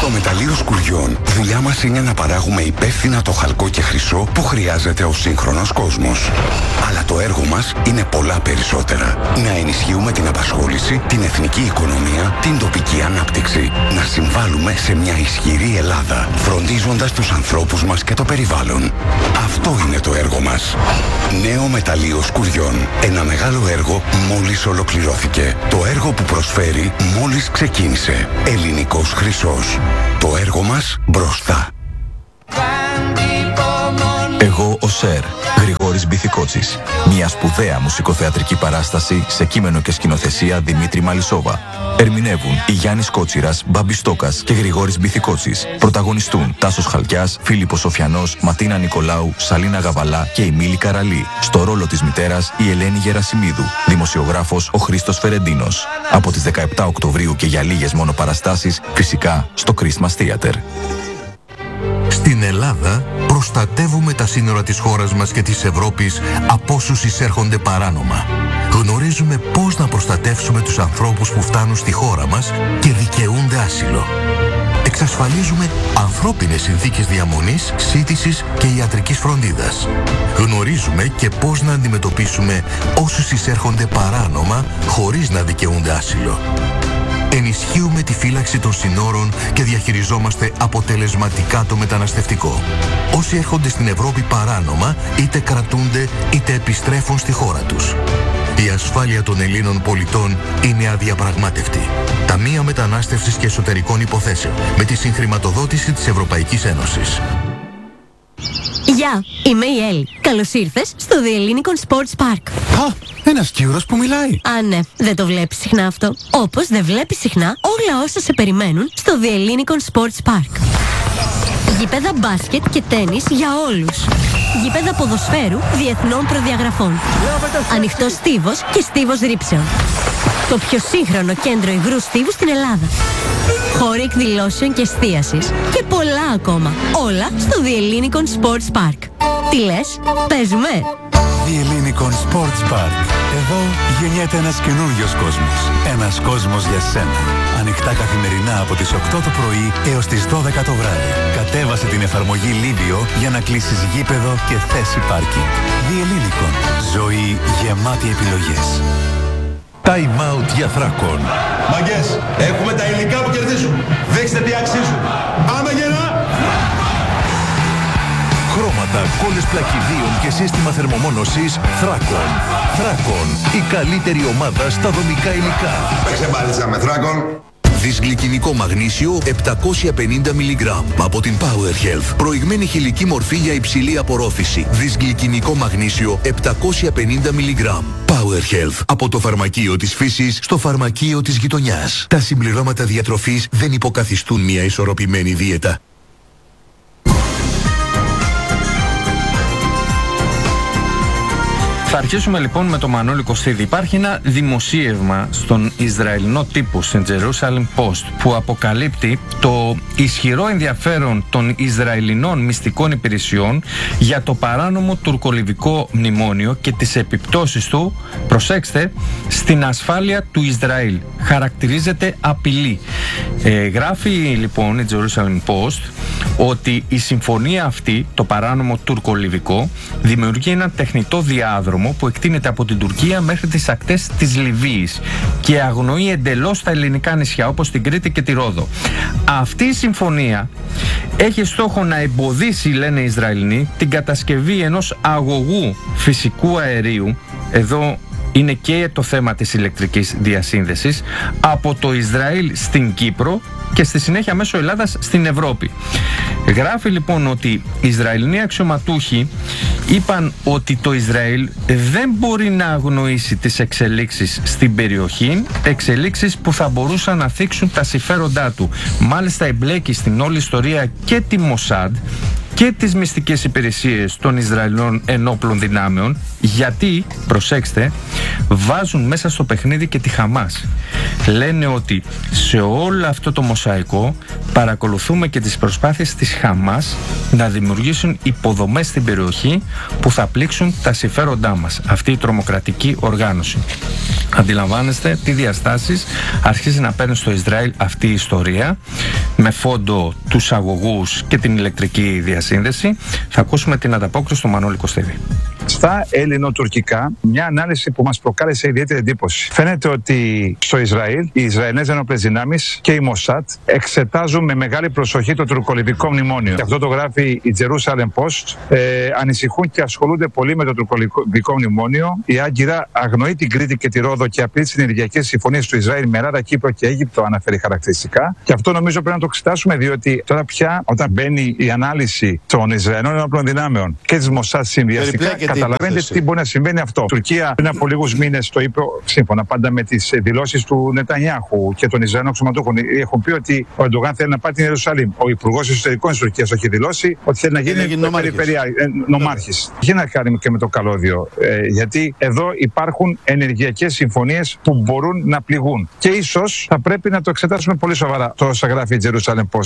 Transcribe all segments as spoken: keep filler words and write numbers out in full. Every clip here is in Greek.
Στο μεταλλείο Σκουριών, δουλειά μας είναι να παράγουμε υπεύθυνα το χαλκό και χρυσό που χρειάζεται ο σύγχρονος κόσμος. Αλλά το έργο μας είναι πολλά περισσότερα. Να ενισχύουμε την απασχόληση, την εθνική οικονομία, την τοπική ανάπτυξη. Να συμβάλλουμε σε μια ισχυρή Ελλάδα, φροντίζοντας τους ανθρώπους μας και το περιβάλλον. Αυτό είναι το έργο μας. Νέο μεταλλείο Σκουριών. Ένα μεγάλο έργο μόλις ολοκληρώθηκε. Το έργο που προσφέρει μόλις ξεκίνησε. Ελληνικός χρυσός. Το έργο μας μπροστά. Εγώ ο Σερ, Γρηγόρης Μπιθικότσης. Μια σπουδαία μουσικοθεατρική παράσταση σε κείμενο και σκηνοθεσία Δημήτρη Μαλισσόβα. Ερμηνεύουν η Γιάννης Κότσιρας, Μπάμπης Στόκας και Γρηγόρης Μπιθικότσης. Πρωταγωνιστούν Τάσος Χαλκιάς, Φίλιππος Σοφιανός, Ματίνα Νικολάου, Σαλίνα Γαβαλά και η Μίλη Καραλή. Στο ρόλο της μητέρας η Ελένη Γερασιμίδου. Δημοσιογράφος ο Χρήστος Φερεντίνος. Από τις δεκαεπτά Οκτωβρίου και για λίγες μόνο παραστάσεις, φυσικά στο Christmas Theater. Στην Ελλάδα προστατεύουμε τα σύνορα της χώρας μας και της Ευρώπης από όσους εισέρχονται παράνομα. Γνωρίζουμε πώς να προστατεύσουμε τους ανθρώπους που φτάνουν στη χώρα μας και δικαιούνται άσυλο. Εξασφαλίζουμε ανθρώπινες συνθήκες διαμονής, σύντησης και ιατρικής φροντίδας. Γνωρίζουμε και πώς να αντιμετωπίσουμε όσους εισέρχονται παράνομα χωρίς να δικαιούνται άσυλο. Ενισχύουμε τη φύλαξη των συνόρων και διαχειριζόμαστε αποτελεσματικά το μεταναστευτικό. Όσοι έρχονται στην Ευρώπη παράνομα, είτε κρατούνται είτε επιστρέφουν στη χώρα τους. Η ασφάλεια των Ελλήνων πολιτών είναι αδιαπραγμάτευτη. Ταμεία Μετανάστευσης και Εσωτερικών Υποθέσεων, με τη συγχρηματοδότηση της Ευρωπαϊκής Ένωσης. Γεια, είμαι η Έλλη. Καλώς ήρθες στο The Ellinikon Sports Park. Α, ένας Κύρος που μιλάει. Α, ναι, δεν το βλέπεις συχνά αυτό. Όπως δεν βλέπεις συχνά όλα όσα σε περιμένουν στο The Ellinikon Sports Park. Γήπεδα μπάσκετ και τένις για όλους. Γήπεδα ποδοσφαίρου διεθνών προδιαγραφών. Ανοιχτός στίβος και στίβος ρήψεων. Το πιο σύγχρονο κέντρο υγρού στίβου στην Ελλάδα. Χώροι εκδηλώσεων και εστίασης. Και πολλά ακόμα. Όλα στο The Ellinikon Sports Park. Τι λες, παίζουμε? The Ellinikon Sports Park. Εδώ γεννιέται ένας καινούριος κόσμος. Ένας κόσμος για σένα. Ανοιχτά καθημερινά από τις οκτώ το πρωί έως τις δώδεκα το βράδυ. Κατέβασε την εφαρμογή Livio για να κλείσεις γήπεδο και θέση πάρκινγκ. The Ellinikon. Ζωή γεμάτη επιλογές. Time out για Θράκον. Μαγκές, έχουμε τα υλικά που κερδίζουν. Δείξτε τι αξίζουν. Πάμε γερά! Χρώματα, κόλλες πλακιδίων και σύστημα θερμομόνωσης Θράκον. Θράκον, η καλύτερη ομάδα στα δομικά υλικά. Παίξε μπάλιτσα με Θράκον. Δυσγλυκινικό μαγνήσιο επτακόσια πενήντα μιλιγκράμμ από την Power Health. Προηγμένη χηλική μορφή για υψηλή απορρόφηση. Δυσγλυκινικό μαγνήσιο επτακόσια πενήντα μιλιγκράμμ. Power Health. Από το φαρμακείο της φύσης στο φαρμακείο της γειτονιάς. Τα συμπληρώματα διατροφής δεν υποκαθιστούν μια ισορροπημένη δίαιτα. Θα αρχίσουμε λοιπόν με το Μανώλη Κωστίδη. Υπάρχει ένα δημοσίευμα στον Ισραηλινό τύπο, στην Jerusalem Post, που αποκαλύπτει το ισχυρό ενδιαφέρον των Ισραηλινών μυστικών υπηρεσιών για το παράνομο τουρκολιβικό μνημόνιο και τις επιπτώσεις του, προσέξτε, στην ασφάλεια του Ισραήλ. Χαρακτηρίζεται απειλή. Ε, γράφει λοιπόν η Jerusalem Post ότι η συμφωνία αυτή, το παράνομο τουρκολιβικό, δημιουργεί ένα τεχνητό διάδρομο που εκτείνεται από την Τουρκία μέχρι τις ακτές της Λιβύης και αγνοεί εντελώς τα ελληνικά νησιά όπως την Κρήτη και τη Ρόδο. Αυτή η συμφωνία έχει στόχο να εμποδίσει, λένε οι Ισραηλινοί, την κατασκευή ενός αγωγού φυσικού αερίου, εδώ είναι και το θέμα της ηλεκτρικής διασύνδεσης, από το Ισραήλ στην Κύπρο και στη συνέχεια μέσω Ελλάδας στην Ευρώπη. Γράφει λοιπόν ότι οι Ισραηλινοί αξιωματούχοι είπαν ότι το Ισραήλ δεν μπορεί να αγνοήσει τις εξελίξεις στην περιοχή, εξελίξεις που θα μπορούσαν να θίξουν τα συμφέροντά του. Μάλιστα εμπλέκει στην όλη ιστορία και τη Μοσάντ και τις μυστικές υπηρεσίες των Ισραηλινών ενόπλων δυνάμεων Γιατί, προσέξτε, βάζουν μέσα στο παιχνίδι και τη Χαμάς. Λένε ότι σε όλο αυτό το μοσαϊκό παρακολουθούμε και τις προσπάθειες της Χαμάς να δημιουργήσουν υποδομές στην περιοχή που θα πλήξουν τα συμφέροντά μας. Αυτή η τρομοκρατική οργάνωση. Αντιλαμβάνεστε τι διαστάσεις αρχίζει να παίρνει στο Ισραήλ αυτή η ιστορία, με φόντο τους αγωγούς και την ηλεκτρική διασύνδεση. Θα ακούσουμε την ανταπόκριση του Μανώλη Κωστίδη. Στα ελληνοτουρκικά, μια ανάλυση που μας προκάλεσε ιδιαίτερη εντύπωση. Φαίνεται ότι στο Ισραήλ, οι Ισραηλινές ενόπλες δυνάμεις και η Μοσάτ εξετάζουν με μεγάλη προσοχή το τουρκολιβικό μνημόνιο. Και αυτό το γράφει η Jerusalem Post. Ε, ανησυχούν και ασχολούνται πολύ με το τουρκολιβικό μνημόνιο. Η Άγκυρα αγνοεί την Κρήτη και τη Ρόδο και απειλεί τις ενεργειακές συμφωνίες του Ισραήλ με Ελλάδα, Κύπρο και Αίγυπτο, αναφέρει χαρακτηριστικά. Και αυτό νομίζω πρέπει να το εξετάσουμε, διότι τώρα πια, όταν μπαίνει η ανάλυση των Ισραηλινών ενόπλων δυνάμεων και της Μοσάτ συνδυαστικά, καταλαβαίνετε τι μπορεί να συμβαίνει αυτό. Η Τουρκία πριν από λίγους μήνες το είπε, σύμφωνα πάντα με τις δηλώσεις του Νετανιάχου και των Ισραηλινών αξιωματούχων, έχουν πει ότι ο Ερντογάν θέλει να πάρει την Ιερουσαλήμ. Ο Υπουργός Εσωτερικών της Τουρκίας έχει δηλώσει ότι θέλει να γίνει νομάρχης. Τι να κάνει και με το καλώδιο, ε, γιατί εδώ υπάρχουν ενεργειακές συμφωνίες που μπορούν να πληγούν. Και ίσως θα πρέπει να το εξετάσουμε πολύ σοβαρά, το όσα γράφει η Jerusalem Post.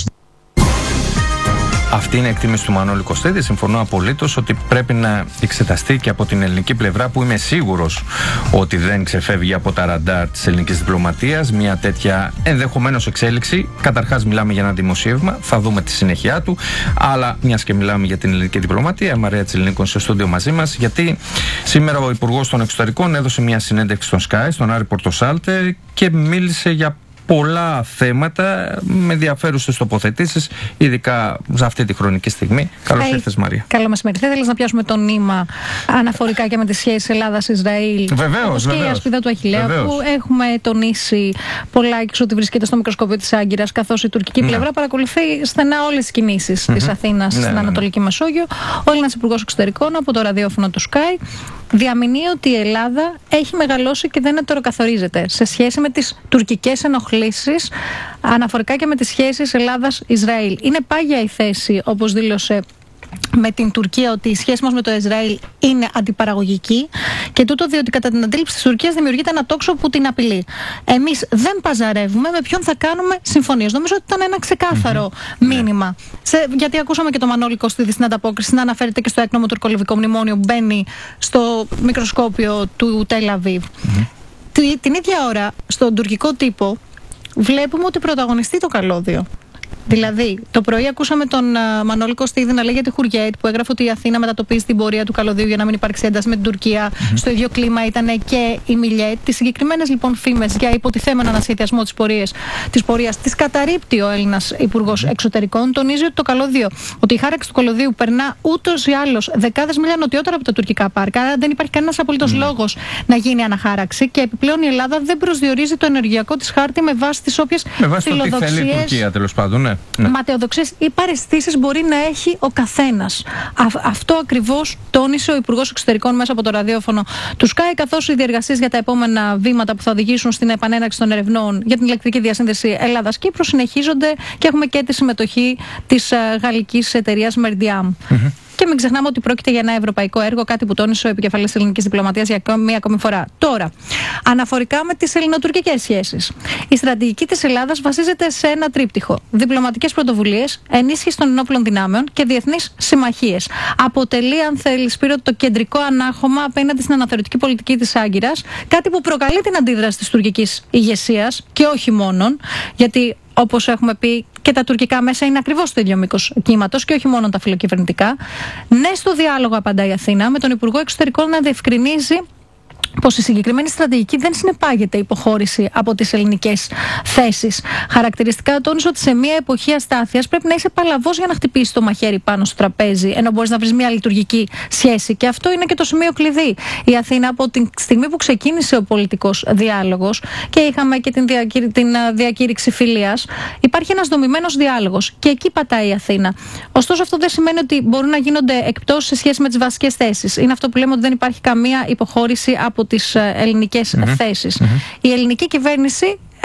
Αυτή είναι η εκτίμηση του Μανώλη Κωστίδη. Συμφωνώ απολύτως ότι πρέπει να εξεταστεί και από την ελληνική πλευρά, που είμαι σίγουρος ότι δεν ξεφεύγει από τα ραντάρ της ελληνικής διπλωματίας μια τέτοια ενδεχομένως εξέλιξη. Καταρχάς, μιλάμε για ένα δημοσίευμα, θα δούμε τη συνέχεια του. Αλλά μιας και μιλάμε για την ελληνική διπλωματία, η Μαρία Τσιλινίκων στο στούντιο μαζί μας, γιατί σήμερα ο Υπουργός των Εξωτερικών έδωσε μια συνέντευξη στον Sky, στον Άρη Πορτοσάλτερ, και μίλησε για πολλά θέματα με ενδιαφέρουσες τοποθετήσεις, ειδικά σε αυτή τη χρονική στιγμή. Καλώς ήρθες, Μαρία. Καλό μεσημέρι. Θα ήθελες να πιάσουμε το νήμα αναφορικά και με τις σχέσεις Ελλάδας-Ισραήλ. Βεβαίως, και η ασπίδα του Αχιλλέα, που έχουμε τονίσει πολλά και ότι βρίσκεται στο μικροσκόπιο της Άγκυρας, καθώς η τουρκική ναι. πλευρά παρακολουθεί στενά όλες τις κινήσεις mm-hmm. της Αθήνας ναι, στην ναι, Ανατολική ναι. Μεσόγειο. Ο Έλληνας Υπουργός Εξωτερικών από το ραδιόφωνο του Sky διαμηνύει ότι η Ελλάδα έχει μεγαλώσει και δεν ετεροκαθορίζεται σε σχέση με τις τουρκικές ενοχλήσεις αναφορικά και με τις σχέσεις Ελλάδας-Ισραήλ. Είναι πάγια η θέση, όπως δήλωσε με την Τουρκία, ότι η σχέση μας με το Ισραήλ είναι αντιπαραγωγική, και τούτο διότι κατά την αντίληψη της Τουρκίας δημιουργείται ένα τόξο που την απειλεί. Εμείς δεν παζαρεύουμε με ποιον θα κάνουμε συμφωνίες. Νομίζω ότι ήταν ένα ξεκάθαρο mm-hmm. μήνυμα. Σε, γιατί ακούσαμε και το Μανώλη Κωστίδη στην ανταπόκριση να αναφέρεται και στο έκνομο τουρκολιβικό μνημόνιο που μπαίνει στο μικροσκόπιο του Τελ Αβίβ. Mm-hmm. Τη, την ίδια ώρα, στον τουρκικό τύπο, βλέπουμε ότι πρωταγωνιστεί το καλώδιο. Δηλαδή, το πρωί ακούσαμε τον uh, Μανώλη Κωστίδη να λέει για τη Χουριέτ, που έγραφε ότι η Αθήνα μετατοπίζει την πορεία του καλωδίου για να μην υπάρξει ένταση με την Τουρκία. Mm-hmm. Στο ίδιο κλίμα ήταν και η Μιλιέτ. Τις συγκεκριμένες λοιπόν φήμες για υποτιθέμενο ανασχεδιασμό της πορείας της πορείας τις καταρρίπτει ο Έλληνας Υπουργός mm-hmm. Εξωτερικών. Τονίζει ότι το καλώδιο, ότι η χάραξη του καλωδίου περνά ούτως ή άλλως δεκάδες μίλια νοτιότερα από τα τουρκικά πάρκα. Άρα δεν υπάρχει κανένας απολύτως mm-hmm. λόγος να γίνει αναχάραξη. Και επιπλέον η Ελλάδα δεν προσδιορίζει το ενεργειακό της χάρτη με βάση τις όποιες φιλοδοξίες. Ναι. Ματαιοδοξίες ή παραισθήσεις μπορεί να έχει ο καθένας. Α, αυτό ακριβώς τόνισε ο Υπουργός Εξωτερικών μέσα από το ραδιόφωνο του Sky, καθώς οι διεργασίες για τα επόμενα βήματα που θα οδηγήσουν στην επανέναρξη των ερευνών για την ηλεκτρική διασύνδεση Ελλάδας-Κύπρου συνεχίζονται, και έχουμε και τη συμμετοχή της uh, γαλλικής εταιρείας Merdiam. Mm-hmm. Και μην ξεχνάμε ότι πρόκειται για ένα ευρωπαϊκό έργο, κάτι που τόνισε ο επικεφαλής της ελληνικής διπλωματίας για μία ακόμη φορά. Τώρα, αναφορικά με τις ελληνοτουρκικές σχέσεις. Η στρατηγική της Ελλάδας βασίζεται σε ένα τρίπτυχο: διπλωματικές πρωτοβουλίες, ενίσχυση των ενόπλων δυνάμεων και διεθνείς συμμαχίες. Αποτελεί, αν θέλει, Σπύρο, το κεντρικό ανάχωμα απέναντι στην αναθεωρητική πολιτική της Άγκυρας, κάτι που προκαλεί την αντίδραση της τουρκικής ηγεσίας και όχι μόνον, γιατί, όπως έχουμε πει, και τα τουρκικά μέσα είναι ακριβώς το ίδιο μήκος κύματος και όχι μόνο τα φιλοκυβερνητικά. Ναι, στο διάλογο απαντά η Αθήνα, με τον Υπουργό Εξωτερικών να διευκρινίζει πως η συγκεκριμένη στρατηγική δεν συνεπάγεται υποχώρηση από τις ελληνικές θέσεις. Χαρακτηριστικά τόνισε ότι σε μια εποχή αστάθειας πρέπει να είσαι παλαβός για να χτυπήσεις το μαχαίρι πάνω στο τραπέζι, ενώ μπορείς να βρεις μια λειτουργική σχέση. Και αυτό είναι και το σημείο κλειδί. Η Αθήνα, από τη στιγμή που ξεκίνησε ο πολιτικός διάλογος και είχαμε και την, διακήρυ... την διακήρυξη φιλίας, υπάρχει ένας δομημένος διάλογος. Και εκεί πατάει η Αθήνα. Ωστόσο, αυτό δεν σημαίνει ότι μπορούν να γίνονται εκπτώσεις σε σχέση με τις βασικές θέσεις. Είναι αυτό που λέμε ότι δεν υπάρχει καμία υποχώρηση από τις ελληνικές mm-hmm. θέσεις. Mm-hmm. Η ελληνική κυβέρνηση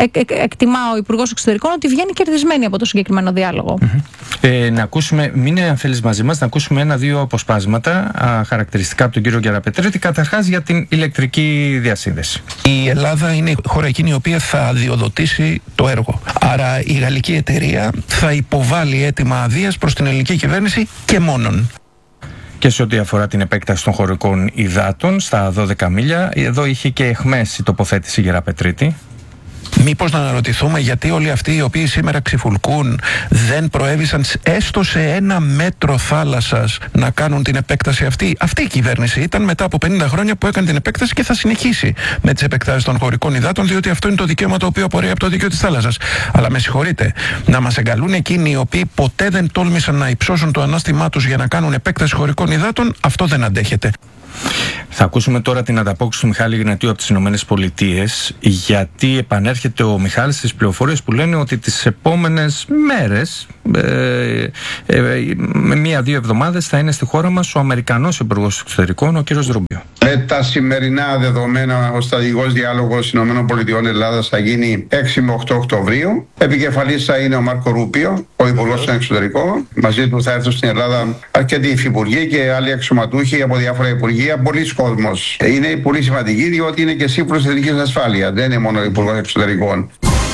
εκ, εκ, εκτιμά ο Υπουργός Εξωτερικών ότι βγαίνει κερδισμένη από το συγκεκριμένο διάλογο. Mm-hmm. Ε, να ακούσουμε, μείνε αν θέλεις μαζί μας, να ακούσουμε ένα-δύο αποσπάσματα α, χαρακτηριστικά από τον κύριο Γεραπετρίτη, καταρχάς για την ηλεκτρική διασύνδεση. Η Ελλάδα είναι η χώρα εκείνη η οποία θα αδειοδοτήσει το έργο. Άρα η γαλλική εταιρεία θα υποβάλει αίτημα αδείας προς την ελληνική κυβέρνηση και μόνον. Και σε ό,τι αφορά την επέκταση των χωρικών υδάτων στα δώδεκα μίλια, εδώ είχε και εχμές η τοποθέτηση Γεραπετρίτη. Μήπως να αναρωτηθούμε γιατί όλοι αυτοί οι οποίοι σήμερα ξυφουλκούν δεν προέβησαν έστω σε ένα μέτρο θάλασσας να κάνουν την επέκταση αυτή. Αυτή η κυβέρνηση ήταν μετά από πενήντα χρόνια που έκανε την επέκταση και θα συνεχίσει με τις επεκτάσεις των χωρικών υδάτων, διότι αυτό είναι το δικαίωμα το οποίο απορρέει από το δίκαιο της θάλασσας. Αλλά με συγχωρείτε, να μας εγκαλούν εκείνοι οι οποίοι ποτέ δεν τόλμησαν να υψώσουν το ανάστημά τους για να κάνουν επέκταση χωρικών υδάτων, αυτό δεν αντέχεται. Θα ακούσουμε τώρα την ανταπόκριση του Μιχάλη Γνατίου από τις Ηνωμένες Πολιτείες, γιατί επανέρχεται ο Μιχάλης στις πληροφορίες που λένε ότι τις επόμενες μέρες, ε, ε, με μία-δύο εβδομάδες, θα είναι στη χώρα μας ο Αμερικανός Υπουργός Εξωτερικών, ο κ. Ρούμπιο. Με τα σημερινά δεδομένα, ο στρατηγικός διάλογος ΗΠΑ Ελλάδας θα γίνει έξι με οκτώ Οκτωβρίου. Επικεφαλής θα είναι ο Μάρκο Ρούπιο, ο Υπουργός των Εξωτερικών. Μαζί του θα έρθουν στην Ελλάδα αρκετοί υφυπουργοί και άλλοι αξιωματούχοι από διάφορα υπουργεία. Πολλοί κόσμος. Είναι πολύ σημαντική, διότι είναι και σύμβουλος εθνικής ασφάλειας. Δεν είναι μόνο ο Υπουργός Εξωτερικών.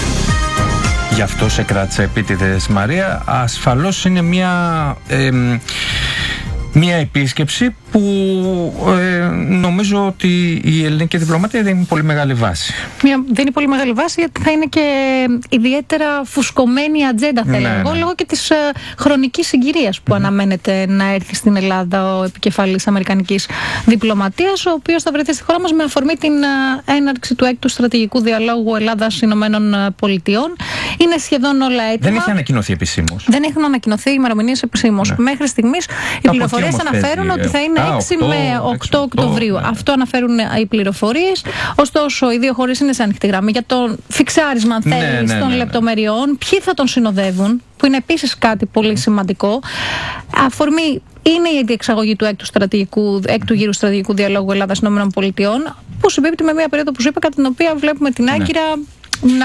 Γι' αυτό σε κράτησε επίτηδες, Μαρία. Ασφαλώς είναι μια... Ε, Μια επίσκεψη που ε, νομίζω ότι η ελληνική διπλωματία δεν είναι πολύ μεγάλη βάση. Μια, δεν είναι πολύ μεγάλη βάση, γιατί θα είναι και ιδιαίτερα φουσκωμένη η ατζέντα, θέλω ναι, εγώ, ναι. λόγω και της ε, χρονικής συγκυρίας που mm. αναμένεται να έρθει στην Ελλάδα ο επικεφαλής αμερικανικής διπλωματίας, ο οποίος θα βρεθεί στη χώρα μας με αφορμή την ε, έναρξη του έκτου στρατηγικού διαλόγου Ελλάδας-Ηνωμένων Πολιτειών. Είναι σχεδόν όλα έτοιμα. Δεν έχει ανακοινωθεί επισήμως. Δεν έχουν ανακοινωθεί οι ημερομηνίες επισήμως. Ναι. Μέχρι στιγμής οι πληροφορίες αναφέρουν ότι θα είναι έξι με οκτώ Οκτωβρίου. Ναι. Αυτό αναφέρουν οι πληροφορίες. Ωστόσο, οι δύο χώρες είναι σε ανοιχτή γραμμή για το φιξάρισμα, αν θέλεις, ναι, ναι, των ναι, ναι. λεπτομεριών. Ποιοι θα τον συνοδεύουν, που είναι επίσης κάτι πολύ mm. σημαντικό. Αφορμή είναι η διεξαγωγή του έκτου, στρατηγικού, έκτου γύρου στρατηγικού διαλόγου Ελλάδα-ΗΠΑ, που συμπίπτει με μια περίοδο που σου είπα, κατά την οποία βλέπουμε την Άγκυρα να,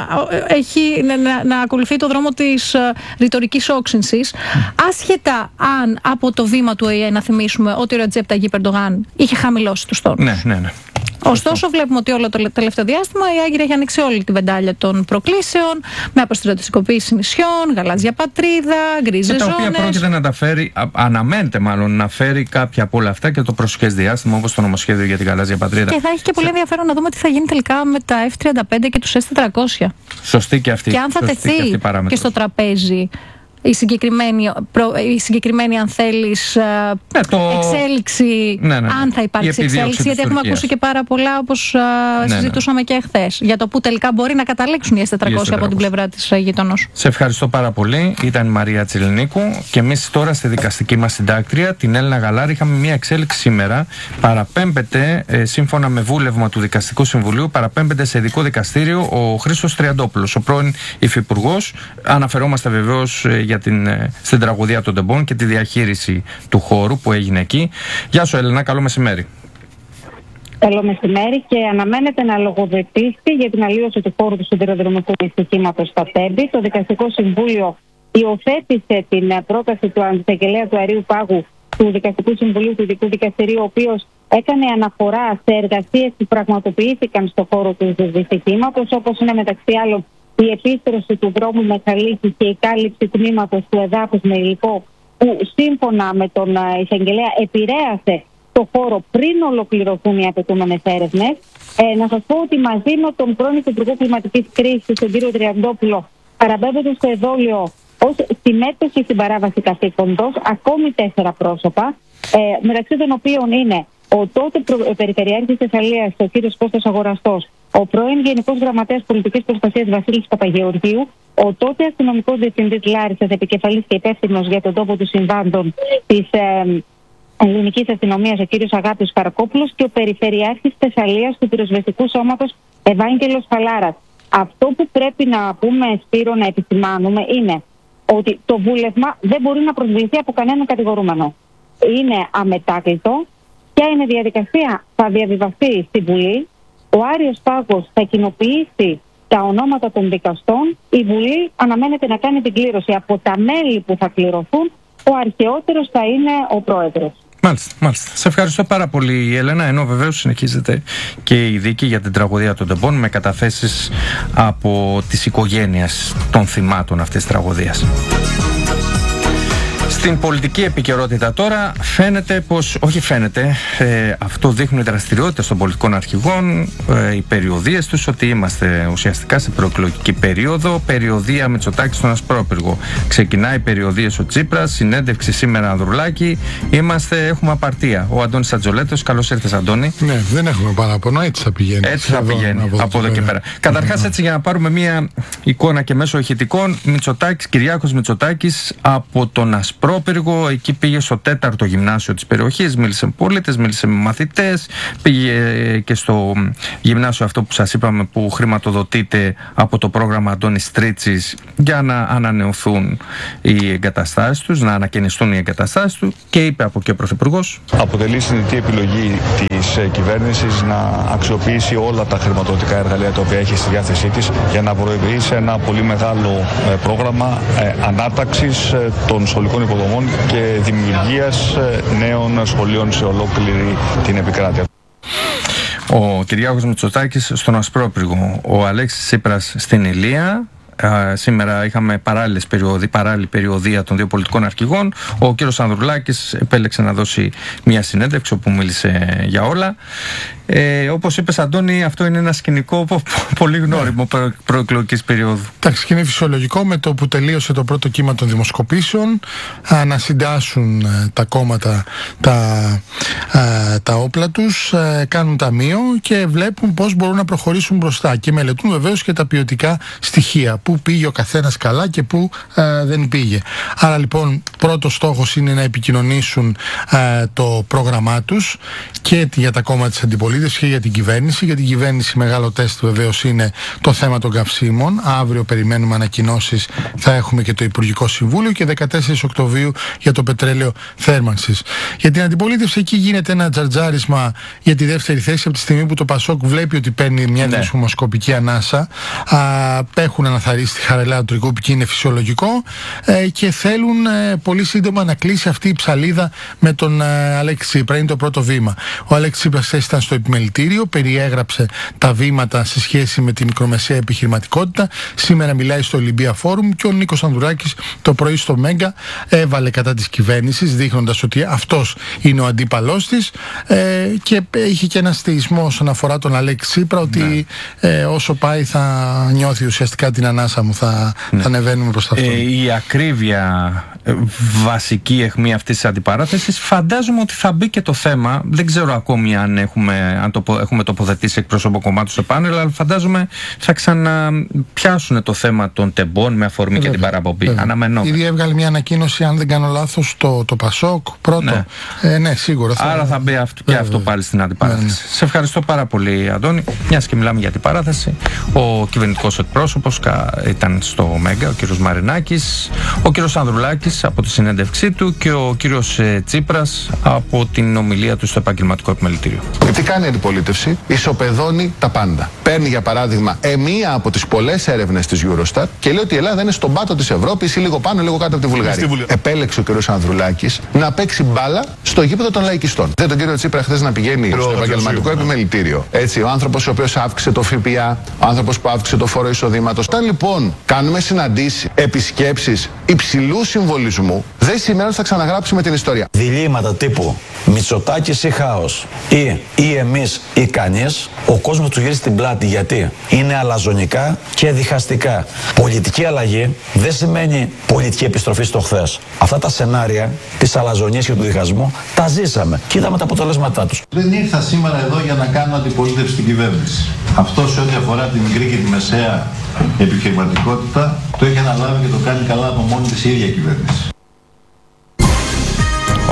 έχει, να, να ακολουθεί το δρόμο της uh, ρητορικής όξυνσης, mm. άσχετα αν από το βήμα του ΟΗΕ, να θυμίσουμε ότι ο Ρετζέπ Ταγιίπ Ερντογάν είχε χαμηλώσει τους τόνους. Ναι, ναι, ναι. Ωστόσο, βλέπουμε ότι όλο το τελευταίο διάστημα η Άγκυρα έχει ανοίξει όλη την βεντάλια των προκλήσεων, με αποστρατιωτικοποίηση νησιών, γαλάζια πατρίδα, γκρίζες ζώνες. Τα οποία πρόκειται να τα φέρει, αναμένεται μάλλον να φέρει κάποια από όλα αυτά και το προσεχές διάστημα, όπως το νομοσχέδιο για την γαλάζια πατρίδα. Και θα έχει και πολύ ενδιαφέρον να δούμε τι θα γίνει τελικά με τα εφ τριάντα πέντε και τους ες τετρακόσια. Σωστή και αυτή. Και αν θα τεθεί και, και στο τραπέζι η συγκεκριμένη, προ, η συγκεκριμένη αν θέλεις, ναι, το... εξέλιξη, ναι, ναι, ναι. αν θα υπάρξει εξέλιξη, γιατί έχουμε ακούσει και πάρα πολλά, όπως ναι, συζητούσαμε ναι. και εχθές, για το που τελικά μπορεί να καταλήξουν οι ες τετρακόσια από την πλευρά της γειτονός. Σε ευχαριστώ πάρα πολύ. Ήταν η Μαρία Τσιλνίκου και εμείς τώρα στη δικαστική μας συντάκτρια, την Έλληνα Γαλάρη, είχαμε μια εξέλιξη σήμερα. Παραπέμπεται, ε, σύμφωνα με βούλευμα του Δικαστικού Συμβουλίου, παραπέμπεται σε ειδικό δικαστήριο ο Χρήστος Τριαντόπουλος, ο πρώην υφυπουργός. Αναφερόμαστε βεβαίως ε, για την, στην τραγωδία των τεμπών και τη διαχείριση του χώρου που έγινε εκεί. Γεια σου, Έλληνα, καλό μεσημέρι. Καλό μεσημέρι, και αναμένεται να λογοδοτήσει για την αλλίωση του χώρου του σιδηροδρομικού δυστυχήματος στα Τέμπη. Το Δικαστικό Συμβούλιο υιοθέτησε την πρόταση του Αντισαγγελέα του Αερίου Πάγου του Δικαστικού Συμβουλίου του Ειδικού Δικαστηρίου, ο οποίος έκανε αναφορά σε εργασίες που πραγματοποιήθηκαν στο χώρο του δυστυχήματος, όπως είναι μεταξύ άλλων η επίστρωση του δρόμου Μεσαλίκη και η κάλυψη τμήματος του εδάφους με υλικό, που σύμφωνα με τον εισαγγελέα επηρέασε το χώρο πριν ολοκληρωθούν οι απαιτούμενες έρευνες. Ε, να σας πω ότι μαζί με τον πρώην Υπουργό Κλιματικής Κρίσης, τον κύριο Τριαντόπουλο, παραπέμπεται στο εδόλιο ως συμμέτοχη στην παράβαση καθήκοντος ακόμη τέσσερα πρόσωπα, ε, μεταξύ των οποίων είναι ο τότε προ... Περιφερειάρχης Θεσσαλίας, ο κύριος Κώστας Αγοραστός, ο πρώην Γενικός Γραμματέας Πολιτικής Προστασίας Βασίλης Παπαγεωργίου, ο τότε αστυνομικός διευθυντής Λάρισσας, επικεφαλής και υπεύθυνος για τον τόπο του συμβάντων της ε, ελληνικής αστυνομίας, ο κύριος Αγάπης Καρακόπουλος, και ο Περιφερειάρχης Θεσσαλίας του Πυροσβεστικού Σώματος Ευάγγελος Φαλάρας. Αυτό που πρέπει να πούμε, Σπύρο, να επισημάνουμε, είναι ότι το βούλευμα δεν μπορεί να προσβληθεί από κανέναν κατηγορούμενο. Είναι αμετάκλητο. Ποια είναι η διαδικασία? Θα διαβιβαστεί στη Βουλή. Ο Άριος Πάγος θα κοινοποιήσει τα ονόματα των δικαστών, η Βουλή αναμένεται να κάνει την κλήρωση. Από τα μέλη που θα κληρωθούν, ο αρχαιότερος θα είναι ο πρόεδρος. Μάλιστα, μάλιστα. Σε ευχαριστώ πάρα πολύ, Έλενα. Ενώ βεβαίως συνεχίζεται και η δίκη για την τραγωδία των Τεμπών με καταθέσεις από τις οικογένειες των θυμάτων αυτής της τραγωδίας. Στην πολιτική επικαιρότητα τώρα φαίνεται πως, όχι φαίνεται, ε, αυτό δείχνουν οι δραστηριότητες των πολιτικών αρχηγών, ε, οι περιοδίες τους, ότι είμαστε ουσιαστικά σε προεκλογική περίοδο. Περιοδία Μητσοτάκη στον Ασπρόπυργο. Ξεκινάει περιοδίες ο Τσίπρας, συνέντευξη σήμερα Ανδρουλάκη. Είμαστε, έχουμε απαρτία. Ο Αντώνης Ατζολέτος, καλώς ήρθες, Αντώνη. Ναι, δεν έχουμε παράπονο, έτσι θα πηγαίνει. Έτσι θα πηγαίνει από, από εδώ και πέρα. Καταρχάς, έτσι για να πάρουμε μια εικόνα και μέσω ηχητικών, Μητσοτάκης, Κυριάκος Μητσοτάκης από τον Ασπρόπυργο. Εκεί πήγε στο τέταρτο γυμνάσιο της περιοχής, μίλησε με πολίτες, μίλησε με μαθητές, πήγε και στο γυμνάσιο αυτό που σας είπαμε που χρηματοδοτείται από το πρόγραμμα Αντώνης Τρίτσης για να ανανεωθούν οι εγκαταστάσεις τους, να ανακαινιστούν οι εγκαταστάσεις του, και είπε από εκεί ο Πρωθυπουργός: αποτελεί συνειδητή επιλογή της κυβέρνησης να αξιοποιήσει όλα τα χρηματοδοτικά εργαλεία τα οποία έχει στη διάθεσή της για να προηγηθεί σε ένα πολύ μεγάλο πρόγραμμα ανάταξης των σχολικών υποδομών και δημιουργίας νέων σχολείων σε ολόκληρη την επικράτεια. Ο Κυριάκος Μητσοτάκης στον Ασπρόπυργο, ο Αλέξης Τσίπρας στην Ηλία. Uh, σήμερα είχαμε παράλληλες περιοδι, παράλληλη περιοδία των δύο πολιτικών αρχηγών. Ο κύριος Ανδρουλάκης επέλεξε να δώσει μια συνέντευξη όπου μίλησε για όλα. Ε, όπως είπες, Αντώνη, αυτό είναι ένα σκηνικό πολύ γνώριμο προ, προεκλογικής περίοδου. Εντάξει, και είναι φυσιολογικό με το που τελείωσε το πρώτο κύμα των δημοσκοπήσεων α, να συντάσσουν α, τα κόμματα τα, α, τα όπλα τους, α, κάνουν ταμείο και βλέπουν πώς μπορούν να προχωρήσουν μπροστά και μελετούν βεβαίως και τα ποιοτικά στοιχεία, πού πήγε ο καθένας καλά και πού α, δεν πήγε. Άρα λοιπόν πρώτος στόχος είναι να επικοινωνήσουν α, το πρόγραμμά τους και για τα κόμματα της αντιπολίτευσης και για την κυβέρνηση. Για την κυβέρνηση μεγάλο τεστ βεβαίως είναι το θέμα των καυσίμων. Αύριο περιμένουμε ανακοινώσεις, θα έχουμε και το Υπουργικό Συμβούλιο, και δεκατέσσερις Οκτωβρίου για το πετρέλαιο θέρμανσης. Για την αντιπολίτευση εκεί γίνεται ένα τζαρτζάρισμα για τη δεύτερη θέση από τη στιγμή που το Πασόκ βλέπει ότι παίρνει μια ναι. δημοσκοπική ανάσα. Α, έχουν αναθαρρήσει τη χαρελάδα του Τρικούπη και είναι φυσιολογικό, ε, και θέλουν ε, πολύ σύντομα να κλείσει αυτή η ψαλίδα με τον ε, Αλέξη Τσίπρα. Είναι το πρώτο βήμα. Ο Αλέξη Τσίπρας ήταν στο επιμελητήριο, περιέγραψε τα βήματα σε σχέση με τη μικρομεσαία επιχειρηματικότητα. Σήμερα μιλάει στο Ολυμπία Φόρουμ, και ο Νίκος Ανδρουλάκης το πρωί στο Μέγκα έβαλε κατά της κυβέρνησης, δείχνοντας ότι αυτός είναι ο αντίπαλός της, ε, και είχε και ένα στεϊσμό όσον αφορά τον Αλέξη Τσίπρα, ότι ναι. ε, όσο πάει θα νιώθει ουσιαστικά την ανάσα μου, θα, ναι. θα ανεβαίνουμε προς τα αυτό. Ε, η ακρίβεια ε, βασική αιχμή αυτής της αντιπαράθεσης, φαντάζομαι ότι θα μπει και το θέμα, δεν ξέρω ακόμη αν έχουμε, αν το, έχουμε τοποθετήσει εκπρόσωπο κομμάτου στο πάνελ, αλλά φαντάζομαι θα ξαναπιάσουν το θέμα των τεμπών με αφορμή Βέβαια. και την παραπομπή. Αναμενόμενο. Ήδη έβγαλε μια ανακοίνωση, αν δεν κάνω λάθος, το, το Πασόκ πρώτο. Ναι, ε, ναι σίγουρα. Θα... Άρα θα μπει αυτό, και αυτό πάλι στην αντιπαράθεση. Ναι, ναι. Σε ευχαριστώ πάρα πολύ, Αντώνη. Μιας και μιλάμε για την παράθεση, ο κυβερνητικός εκπρόσωπος ήταν στο Μέγκα, ο κύριος Μαρινάκης, ο κύριος Ανδρουλάκης από τη συνέντευξή του και ο κύριος Τσίπρας από την ομιλία του στο επαγγελματικό επιμελητήριο. Και τι κάνει η αντιπολίτευση? Ισοπεδώνει τα πάντα. Παίρνει για παράδειγμα ε, μία από τις πολλές έρευνες της Eurostat και λέει ότι η Ελλάδα είναι στον πάτο της Ευρώπης ή λίγο πάνω, λίγο κάτω από τη Βουλγαρία. Επέλεξε ο κύριος Ανδρουλάκης να παίξει μπάλα στο γήπεδο των λαϊκιστών. Δεν τον κύριο Τσίπρα χθες να πηγαίνει στο επαγγελματικό επιμελητήριο. Έτσι, ο άνθρωπος ο οποίος αύξησε το ΦΠΑ, ο άνθρωπος που αύξησε το φόρο εισοδήματος. Όταν λοιπόν κάνουμε συναντήσεις, επισκέψεις υψηλού συμβολισμού, δεν σημαίνει ότι θα ξαναγράψουμε την ιστορία. Διλήμματα τύπου Μητσοτάκης ή χάος, ή, ή εμείς ή κανείς, ο κόσμος του γυρίζει την πλάτη. Γιατί είναι αλαζονικά και διχαστικά. Πολιτική αλλαγή δεν σημαίνει πολιτική επιστροφή στο χθες. Αυτά τα σενάρια της αλαζονίας και του διχασμού τα ζήσαμε και είδαμε τα αποτελέσματά τους. Δεν ήρθα σήμερα εδώ για να κάνω αντιπολίτευση στην κυβέρνηση. Αυτό σε ό,τι αφορά τη μικρή και τη μεσαία επιχειρηματικότητα το έχει αναλάβει και το κάνει καλά από μόνη της η ίδια κυβέρνηση.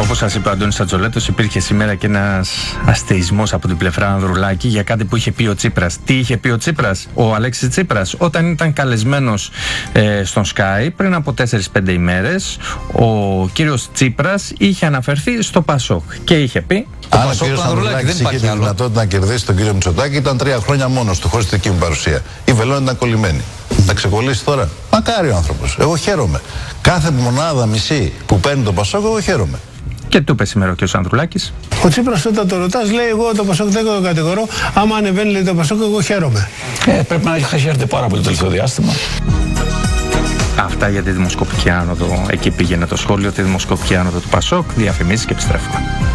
Όπως σας είπε ο Αντώνης Σατζολέτος, υπήρχε σήμερα και ένας αστεϊσμός από την πλευρά Ανδρουλάκη για κάτι που είχε πει ο Τσίπρας. Τι είχε πει ο Τσίπρας, ο Αλέξης Τσίπρας, όταν ήταν καλεσμένος ε, στον Sky πριν από τέσσερις πέντε ημέρες. Ο κύριος Τσίπρας είχε αναφερθεί στο Πασόκ και είχε πει: αν ο κύριος Ανδρουλάκης είχε τη δυνατότητα να κερδίσει τον κύριο Μητσοτάκη, ήταν τρία χρόνια μόνος του, χωρίς τη δική μου παρουσία. Η βελόνη ήταν κολλημένη. Θα ξεκολλήσει τώρα. Μακάρι ο άνθρωπος. Εγώ χαίρομαι. Κάθε μονάδα μισή που παίρνει το Πασόκ, εγώ χαίρομαι. Και του είπε σήμερα ο κ. Ανδρουλάκης. Ο Τσίπρας όταν το ρωτάς λέει: εγώ το Πασόκ δεν το κατηγορώ. Άμα ανεβαίνει λέει το Πασόκ, εγώ χαίρομαι. Ε, πρέπει να έχει χασιάρτη πάρα πολύ το τελευταίο διάστημα. Αυτά για τη δημοσκοπική άνοδο. Εκεί πήγαινε το σχόλιο, τη δημοσκοπική άνοδο του Πασόκ. Διαφημίσεις και επιστρέφουμε.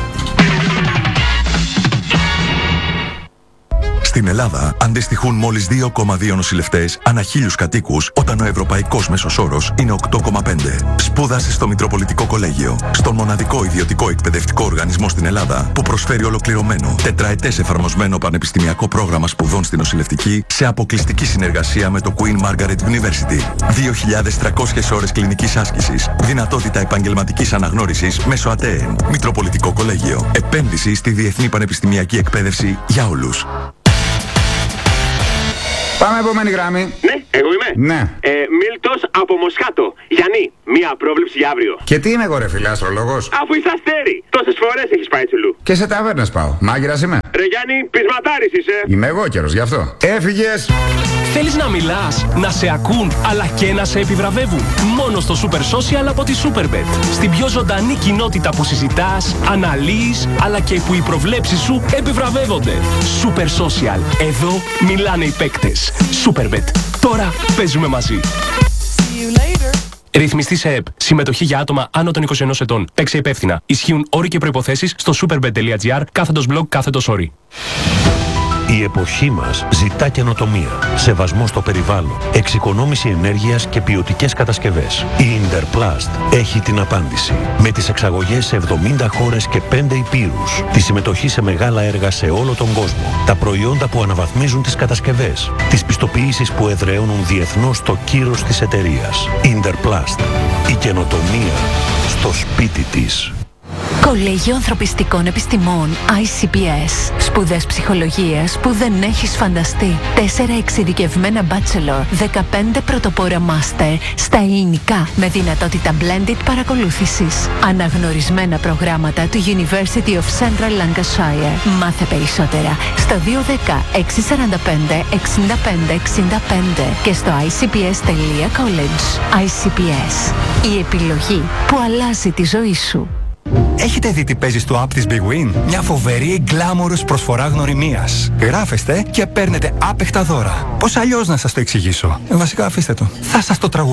Στην Ελλάδα αντιστοιχούν μόλις δύο κόμμα δύο νοσηλευτές ανά χίλιους κατοίκους, όταν ο ευρωπαϊκός μέσος όρος είναι οκτώ κόμμα πέντε. Σπούδασε στο Μητροπολιτικό Κολέγιο, στον μοναδικό ιδιωτικό εκπαιδευτικό οργανισμό στην Ελλάδα που προσφέρει ολοκληρωμένο, τετραετές εφαρμοσμένο πανεπιστημιακό πρόγραμμα σπουδών στην νοσηλευτική σε αποκλειστική συνεργασία με το Queen Margaret University. δύο χιλιάδες τριακόσιες ώρες κλινικής άσκησης, δυνατότητα επαγγελματικής αναγνώρισης μέσω ΑΤΕΕΝ. Μητροπολιτικό Κολέγιο. Επένδυση στη διεθνή πανεπιστημιακή εκπαίδευση για όλους. Πάμε επόμενη γραμμή. Ναι, εγώ είμαι. Ναι. Ε, Μίλτος από Μοσχάτο. Γιάννη, μία πρόβλεψη για αύριο. Και τι είναι εγώ ρε φίλε, αστρολόγος? Αφού είσαι αστέρι. Τόσες φορές έχεις πάει τσουλού. Και σε ταβέρνες πάω. Μάγειρας είμαι. Ρε Γιάννη, πεισματάρης είσαι. Είμαι εγώ καιρος γι' αυτό. Έφυγες. Θέλεις να μιλάς, να σε ακούν, αλλά και να σε επιβραβεύουν. Μόνο στο Super Social από τη Superbet. Στην πιο ζωντανή κοινότητα που συζητάς, αναλύεις, αλλά και που οι προβλέψεις σου επιβραβεύονται. Super Social. Εδώ μιλάνε οι παίκτες. Superbet. Τώρα παίζουμε μαζί. Ρυθμιστή σε ΕΠ. Συμμετοχή για άτομα άνω των είκοσι ενός ετών. Παίξε υπεύθυνα. Ισχύουν όροι και προϋποθέσεις στο superbet.gr κάθετος blog κάθετος όροι. Η εποχή μας ζητά καινοτομία, σεβασμό στο περιβάλλον, εξοικονόμηση ενέργειας και ποιοτικές κατασκευές. Η Interplast έχει την απάντηση. Με τις εξαγωγές σε εβδομήντα χώρες και πέντε υπήρους, τη συμμετοχή σε μεγάλα έργα σε όλο τον κόσμο, τα προϊόντα που αναβαθμίζουν τις κατασκευές, τις πιστοποιήσεις που εδραίωνουν διεθνώς το κύρος της εταιρείας. Interplast. Η καινοτομία στο σπίτι της. Κολέγιο Ανθρωπιστικών Επιστημών άι σι πι ες. Σπουδές ψυχολογίας που δεν έχεις φανταστεί. Τέσσερα εξειδικευμένα bachelor, δεκαπέντε πρωτοπόρα master στα ελληνικά με δυνατότητα blended παρακολούθησης. Αναγνωρισμένα προγράμματα του University of Central Lancashire. Μάθε περισσότερα στο δύο ένα μηδέν έξι τέσσερα πέντε εξήντα πέντε εξήντα πέντε και στο άι σι πι ες τελεία college. άι σι πι ες. Η επιλογή που αλλάζει τη ζωή σου. Έχετε δει τι παίζει στο app της Big Win? Μια φοβερή γκλάμορους προσφορά γνωριμίας. Γράφεστε και παίρνετε άπεχτα δώρα. Πώς αλλιώς να σας το εξηγήσω? Ε, βασικά αφήστε το. Θα σας το τραγουδήσω.